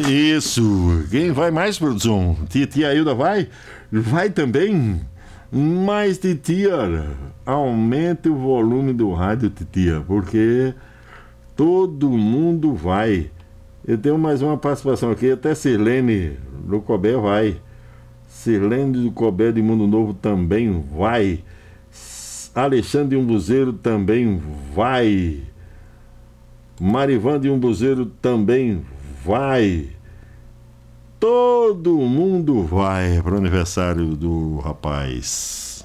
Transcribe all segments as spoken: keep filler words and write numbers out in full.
Isso. Quem vai mais, produção? Titia Hilda vai? Vai também? Mas, titia, aumente o volume do rádio, titia, porque todo mundo vai. Eu tenho mais uma participação aqui, até Sirlene do Cobé vai. Sirlene do Cobé de Mundo Novo também vai. Alexandre de Umbuzeiro também vai. Marivan de Umbuzeiro também vai. Todo mundo vai para o aniversário do rapaz.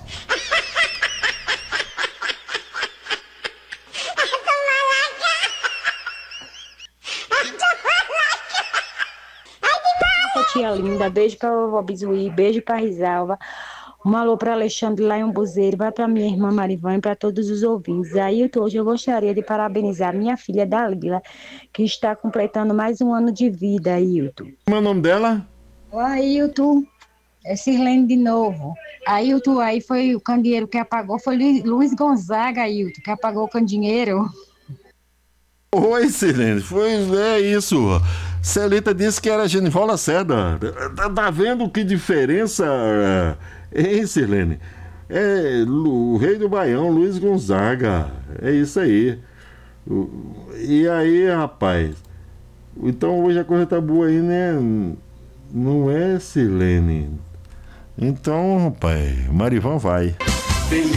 Tia linda, beijo pra vovó Bizuí, beijo pra Risalva, um alô pra Alexandre lá em Umbuzeiro, vai pra minha irmã Marivan e pra todos os ouvintes. Aí hoje eu gostaria de parabenizar minha filha Dalila, que está completando mais um ano de vida, Ailton. Como é o nome dela? O Ailton, é Sirlene de novo. Ailton, aí foi o candeeiro que apagou, foi Luiz Gonzaga, Ailton, que apagou o candeeiro. Oi, Sirlene, foi, é isso. Celita disse que era Genival Lacerda. Tá, tá vendo que diferença, hein, Sirlene? É o rei do Baião, Luiz Gonzaga. É isso aí. E aí, rapaz? Então hoje a coisa tá boa aí, né? Não é, Sirlene? Então, rapaz, Marivan vai.